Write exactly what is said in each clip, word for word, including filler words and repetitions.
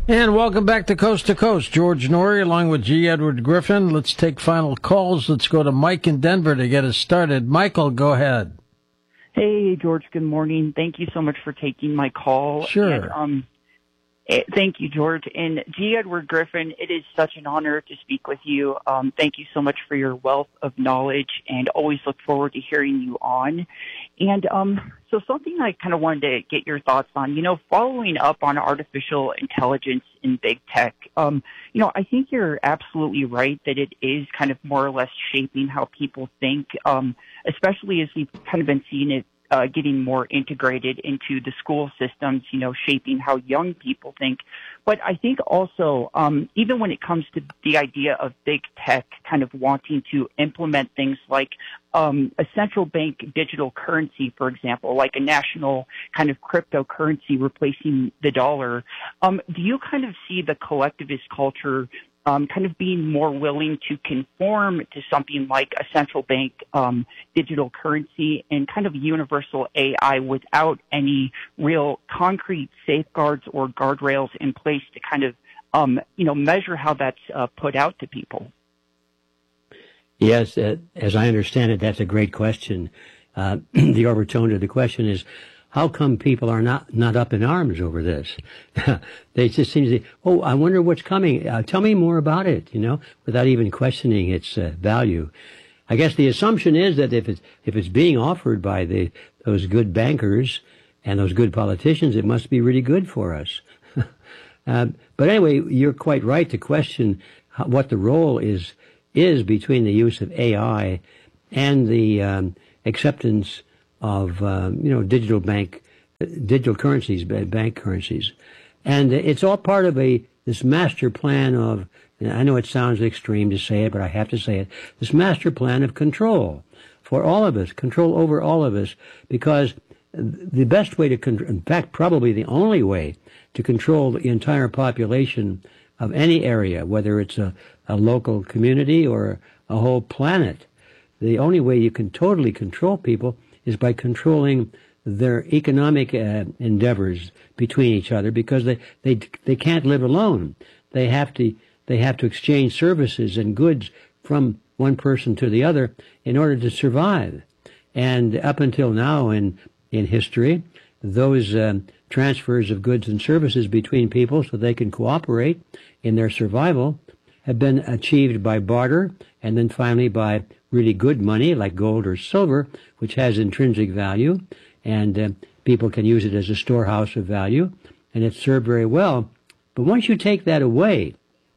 And welcome back to Coast to Coast. George Noory along with G. Edward Griffin. Let's take final calls. Let's go to Mike in Denver to get us started. Michael, go ahead. Hey, George, good morning. Thank you so much for taking my call. Sure. And, um, eh, thank you, George. And G. Edward Griffin, it is such an honor to speak with you. Um, thank you so much for your wealth of knowledge, and always look forward to hearing you on. And um, so something I kind of wanted to get your thoughts on, you know, following up on artificial intelligence in big tech, um, you know, I think you're absolutely right that it is kind of more or less shaping how people think, um, especially as we've kind of been seeing it Uh, getting more integrated into the school systems, you know, shaping how young people think. But I think also, um, even when it comes to the idea of big tech kind of wanting to implement things like um, a central bank digital currency, for example, like a national kind of cryptocurrency replacing the dollar, um, do you kind of see the collectivist culture Um, kind of being more willing to conform to something like a central bank um, digital currency and kind of universal A I without any real concrete safeguards or guardrails in place to kind of, um, you know, measure how that's uh, put out to people? Yes, uh, as I understand it, that's a great question. Uh, the overtone of the question is, how come people are not, not up in arms over this? They just seem to say, oh, I wonder what's coming. Uh, tell me more about it, you know, without even questioning its uh, value. I guess the assumption is that if it's, if it's being offered by the, those good bankers and those good politicians, it must be really good for us. uh, but anyway, you're quite right to question how, what the role is, is between the use of A I and the um, acceptance of, um, you know, digital bank, digital currencies, bank currencies. And it's all part of a, this master plan of, I know it sounds extreme to say it, but I have to say it, this master plan of control for all of us, control over all of us, because the best way to, con- in fact, probably the only way to control the entire population of any area, whether it's a, a local community or a whole planet, the only way you can totally control people is by controlling their economic uh, endeavors between each other, because they, they they can't live alone. They have to they have to exchange services and goods from one person to the other in order to survive. And up until now in in history, those um, transfers of goods and services between people so they can cooperate in their survival have been achieved by barter, and then finally by really good money like gold or silver, which has intrinsic value, and uh, people can use it as a storehouse of value, and it's served very well. But once you take that away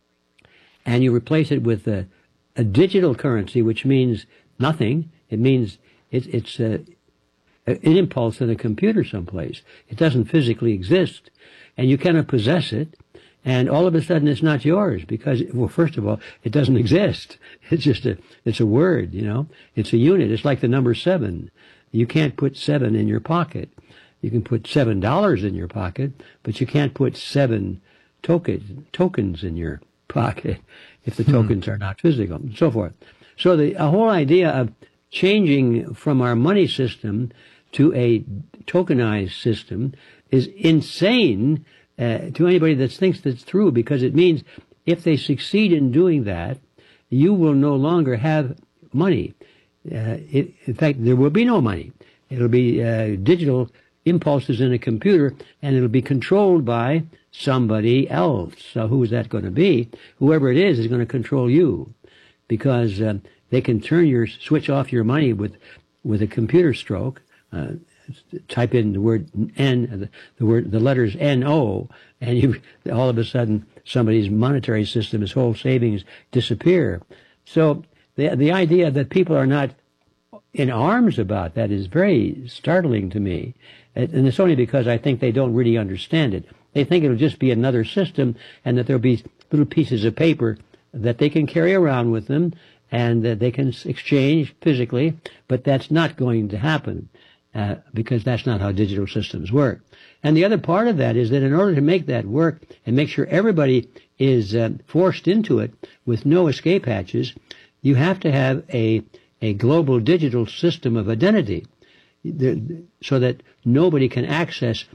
and you replace it with a, a digital currency, which means nothing, it means it, it's uh, an impulse in a computer someplace. It doesn't physically exist, and you cannot possess it. And all of a sudden, it's not yours because, well, first of all, it doesn't exist. It's just a, it's a word, you know. It's a unit. It's like the number seven. You can't put seven in your pocket. You can put seven dollars in your pocket, but you can't put seven token, tokens in your pocket if the tokens hmm. are not physical, and so forth. So the a whole idea of changing from our money system to a tokenized system is insane. Uh, to anybody that thinks that's true, because it means if they succeed in doing that, you will no longer have money. Uh, it, in fact, there will be no money. It'll be uh, digital impulses in a computer, and it'll be controlled by somebody else. So who is that going to be? Whoever it is is going to control you, because uh, they can turn your switch off your money with with a computer stroke. Uh, Type in the word N, the word, the letters N O, and you, all of a sudden, somebody's monetary system, his whole savings disappear. So the the idea that people are not in arms about that is very startling to me, and it's only because I think they don't really understand it. They think it'll just be another system, and that there'll be little pieces of paper that they can carry around with them, and that they can exchange physically, but that's not going to happen. Uh, because that's not how digital systems work. And the other part of that is that in order to make that work and make sure everybody is uh, forced into it with no escape hatches, you have to have a a global digital system of identity, so that nobody can access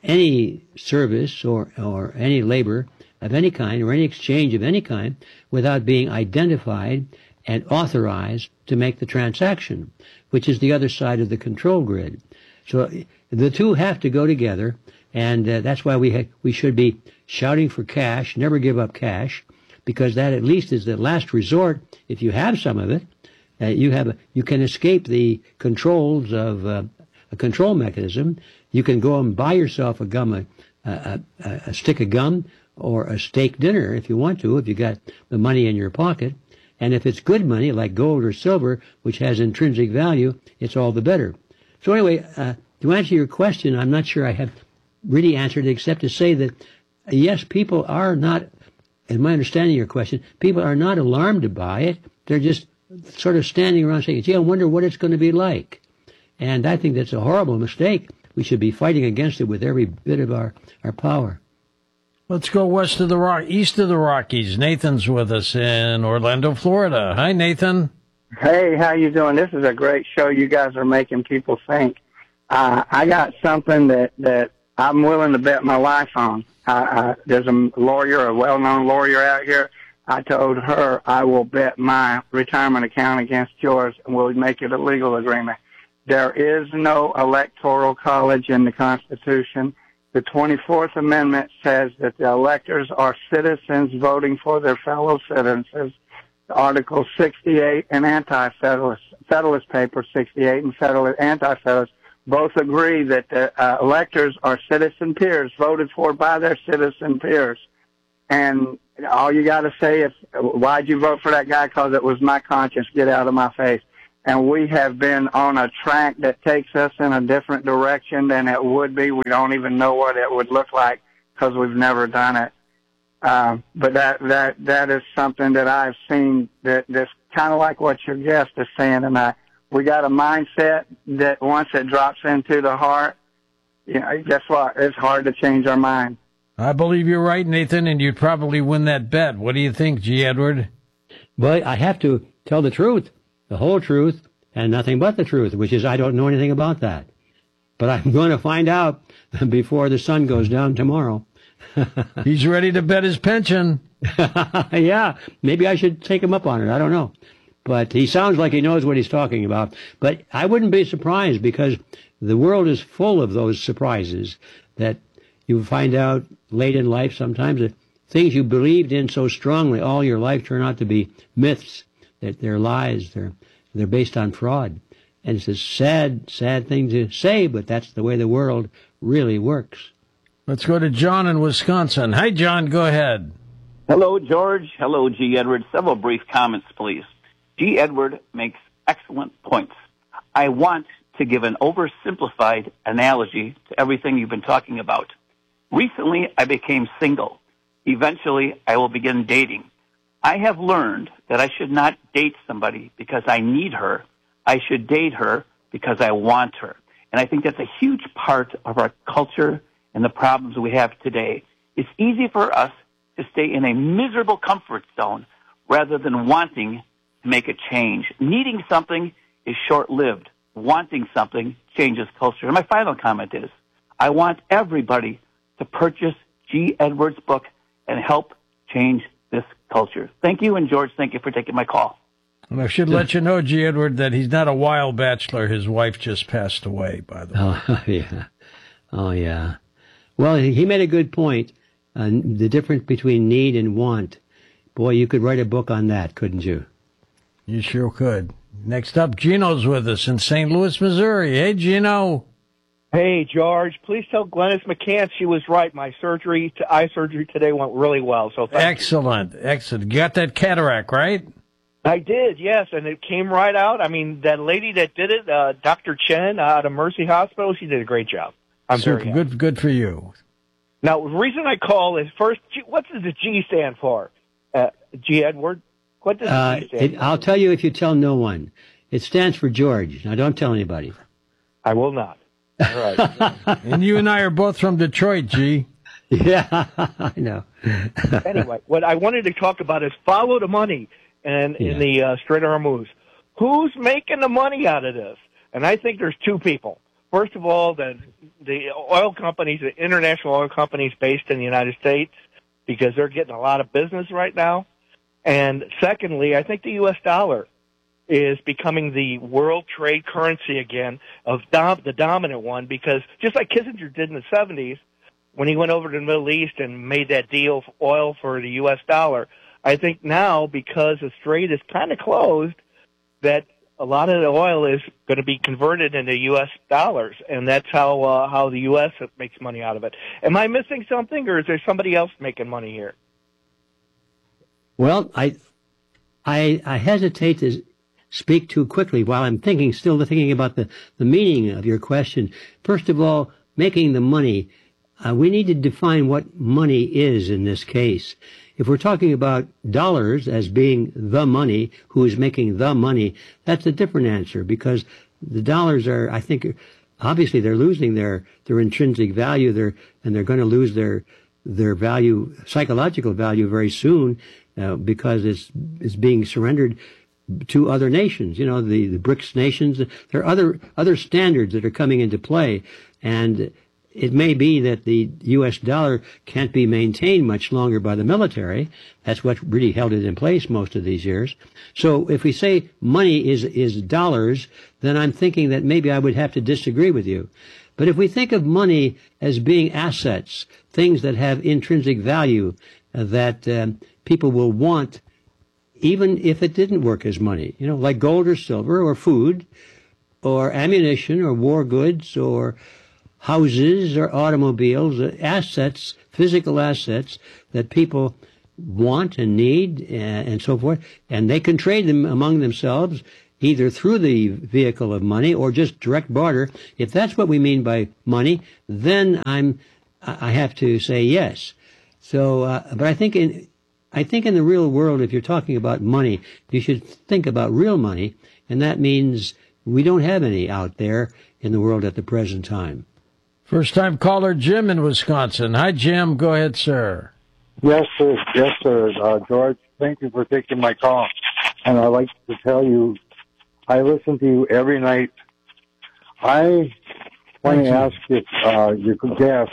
any service or, or any labor of any kind or any exchange of any kind without being identified and authorized to make the transaction, which is the other side of the control grid. So the two have to go together, and uh, that's why we ha- we should be shouting for cash, never give up cash, because that at least is the last resort. If you have some of it, uh, you have a, you can escape the controls of uh, a control mechanism. You can go and buy yourself a gum, a, a, a, a stick of gum, or a steak dinner if you want to, if you got the money in your pocket. And if it's good money, like gold or silver, which has intrinsic value, it's all the better. So anyway, uh, to answer your question, I'm not sure I have really answered it, except to say that, yes, people are not, in my understanding of your question, people are not alarmed by it. They're just sort of standing around saying, gee, I wonder what it's going to be like. And I think that's a horrible mistake. We should be fighting against it with every bit of our, our power. Let's go west of the rock, east of the Rockies. Nathan's with us in Orlando, Florida. Hi, Nathan. Hey, how you doing? This is a great show. You guys are making people think. Uh, I got something that, that I'm willing to bet my life on. Uh, uh, there's a lawyer, a well-known lawyer out here. I told her I will bet my retirement account against yours, and we'll make it a legal agreement. There is no electoral college in the Constitution. The twenty-fourth Amendment says that the electors are citizens voting for their fellow citizens. Article sixty-eight and Anti-Federalist, Federalist Paper sixty-eight and Federalist, Anti-Federalist both agree that the uh, electors are citizen peers, voted for by their citizen peers. And all you got to say is, why'd you vote for that guy? Because it was my conscience. Get out of my face. And we have been on a track that takes us in a different direction than it would be. We don't even know what it would look like because we've never done it. Uh, but that, that, that is something that I've seen that, that's kind of like what your guest is saying tonight. We got a mindset that once it drops into the heart, you know, guess what? It's hard to change our mind. I believe you're right, Nathan, and you'd probably win that bet. What do you think, G. Edward? Well, I have to tell the truth. The whole truth, and nothing but the truth, which is I don't know anything about that. But I'm going to find out before the sun goes down tomorrow. He's ready to bet his pension. Yeah, maybe I should take him up on it. I don't know. But he sounds like he knows what he's talking about. But I wouldn't be surprised, because the world is full of those surprises that you find out late in life sometimes, that things you believed in so strongly all your life turn out to be myths. That they're lies, they're, they're based on fraud. And it's a sad, sad thing to say, but that's the way the world really works. Let's go to John in Wisconsin. Hi, John, go ahead. Hello, George. Hello, G. Edward. Several brief comments, please. G. Edward makes excellent points. I want to give an oversimplified analogy to everything you've been talking about. Recently, I became single. Eventually, I will begin dating. I have learned that I should not date somebody because I need her. I should date her because I want her. And I think that's a huge part of our culture and the problems we have today. It's easy for us to stay in a miserable comfort zone rather than wanting to make a change. Needing something is short-lived. Wanting something changes culture. And my final comment is, I want everybody to purchase G. Edwards' book and help change this culture. Thank you, and George, thank you for taking my call. And I should let you know, G. Edward, that he's not a wild bachelor. His wife just passed away, by the way. Oh, yeah. Oh, yeah. Well, he made a good point. Uh, the difference between need and want. Boy, you could write a book on that, couldn't you? You sure could. Next up, Gino's with us in Saint Louis, Missouri. Hey, Gino. Hey, George, please tell Glennis McCants she was right. My surgery, to eye surgery today went really well. So thank Excellent, you. excellent. You got that cataract, right? I did, yes, and it came right out. I mean, that lady that did it, uh, Doctor Chen out of Mercy Hospital, she did a great job. I'm Super, very happy. good, good for you. Now, the reason I call is first, what does the G stand for? Uh, G. Edward? What does Uh, the G stand it, for? I'll tell you if you tell no one. It stands for George. Now, don't tell anybody. I will not. All right. And you and I are both from Detroit, G. Yeah, I know. Anyway, what I wanted to talk about is follow the money and Yeah. in the uh, Straight Arm Moves. Who's making the money out of this? And I think there's two people. first of all, the the oil companies, the international oil companies based in the United States, because they're getting a lot of business right now. And secondly, I think the U S dollar is becoming the world trade currency again, of dom- the dominant one, because just like Kissinger did in the seventies, when he went over to the Middle East and made that deal for oil for the U S dollar, I think now, because the strait is kind of closed, that a lot of the oil is going to be converted into U S dollars, and that's how uh, how the U S makes money out of it. Am I missing something, or is there somebody else making money here? Well, I, I, I hesitate to speak too quickly while I'm thinking, still thinking about the, the meaning of your question. First of all, making the money, uh, we need to define what money is in this case. If we're talking about dollars as being the money, who is making the money, that's a different answer, because the dollars are, I think, obviously they're losing their, their intrinsic value, their, and they're going to lose their, their value, psychological value very soon, uh, because it's, it's being surrendered to other nations. You know, the, the BRICS nations, there are other, other standards that are coming into play, and it may be that the U S dollar can't be maintained much longer by the military. That's what really held it in place most of these years. So if we say money is, is dollars, then I'm thinking that maybe I would have to disagree with you. But if we think of money as being assets, things that have intrinsic value, uh, that um, people will want, even if it didn't work as money, you know, like gold or silver or food or ammunition or war goods or houses or automobiles, assets, physical assets that people want and need, and, and so forth, and they can trade them among themselves either through the vehicle of money or just direct barter. If that's what we mean by money, then I'm I have to say yes. So, uh, but I think in I think in the real world, if you're talking about money, you should think about real money, and that means we don't have any out there in the world at the present time. First-time caller Jim in Wisconsin. Hi, Jim. Go ahead, sir. Yes, sir. Yes, sir. Uh, George, thank you for taking my call. And I'd like to tell you, I listen to you every night. I want to ask if uh, you could guess.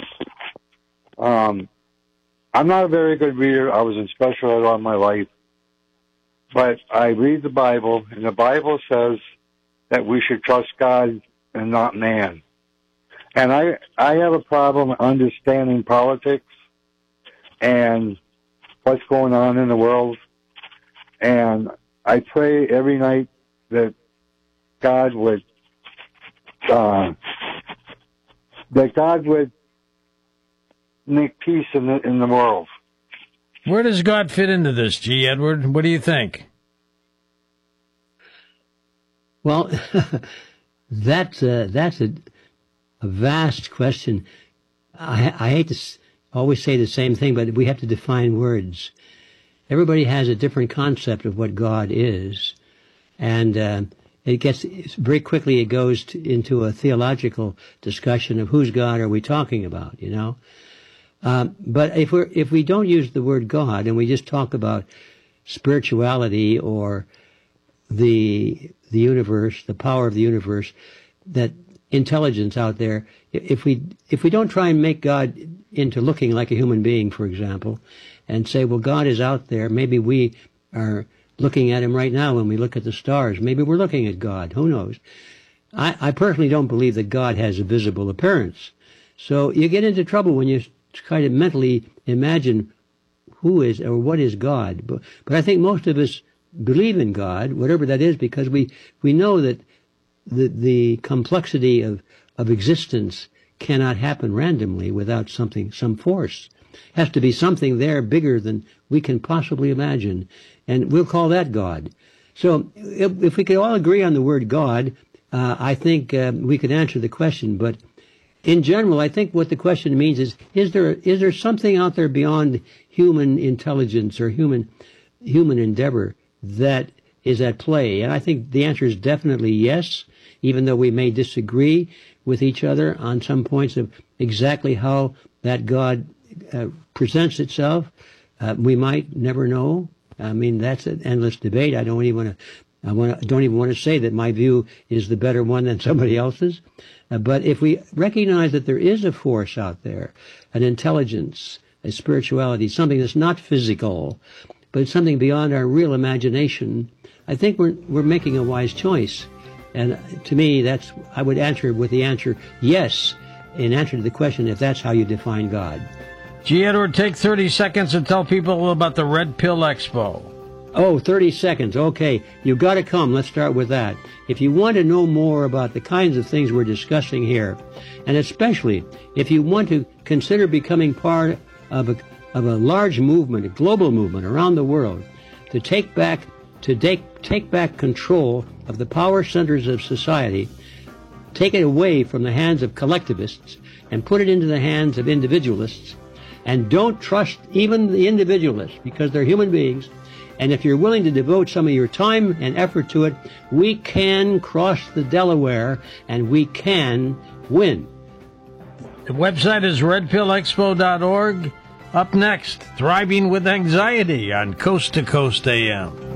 Um, I'm not a very good reader. I was in special ed all my life. But I read the Bible, and the Bible says that we should trust God and not man. And I, I have a problem understanding politics and what's going on in the world. And I pray every night that God would, uh, that God would make peace in the, in the world. Where does God fit into this, G. Edward? What do you think? Well, that's, uh, that's a, a vast question. I, I hate to s- always say the same thing, but we have to define words. Everybody has a different concept of what God is, and uh, it gets very quickly. It goes to, into a theological discussion of whose God are we talking about, you know. Um, but if we if we don't use the word God and we just talk about spirituality or the the universe, the power of the universe, that intelligence out there, if we if we don't try and make God into looking like a human being, for example, and say, well, God is out there, maybe we are looking at him right now when we look at the stars. Maybe we're looking at God. Who knows? I, I personally don't believe that God has a visible appearance. So you get into trouble when you try to mentally imagine who is or what is God. But, but I think most of us believe in God, whatever that is, because we, we know that the, the complexity of, of existence cannot happen randomly without something, some force. It has to be something there bigger than we can possibly imagine. And we'll call that God. So if, if we could all agree on the word God, uh, I think uh, we could answer the question. But in general, I think what the question means is, is there is there something out there beyond human intelligence or human human endeavor that is at play? And I think the answer is definitely yes, even though we may disagree with each other on some points of exactly how that God uh, presents itself. Uh, we might never know. I mean, that's an endless debate. I don't even want to I want, don't even want to say that my view is the better one than somebody else's. Uh, but if we recognize that there is a force out there, an intelligence, a spirituality, something that's not physical, but something beyond our real imagination, I think we're we're making a wise choice. And to me, that's I would answer with the answer yes, in answer to the question if that's how you define God. G. Edward, take thirty seconds and tell people about the Red Pill Expo. Oh, thirty seconds. Okay. You've got to come. Let's start with that. If you want to know more about the kinds of things we're discussing here, and especially if you want to consider becoming part of a, of a large movement, a global movement around the world, to take back, to take, take back control of the power centers of society, take it away from the hands of collectivists and put it into the hands of individualists, and don't trust even the individualists because they're human beings. And if you're willing to devote some of your time and effort to it, we can cross the Delaware and we can win. The website is red pill expo dot org. Up next, Thriving with Anxiety on Coast to Coast A M.